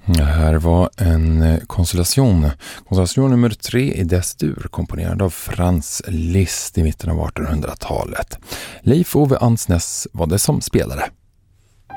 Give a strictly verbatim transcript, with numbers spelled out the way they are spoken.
Det här var en konstellation. Konstellation nummer tre i D-dur, komponerad av Franz Liszt i mitten av artonhundratalet. Leif Ove Ansnäs var det som spelade.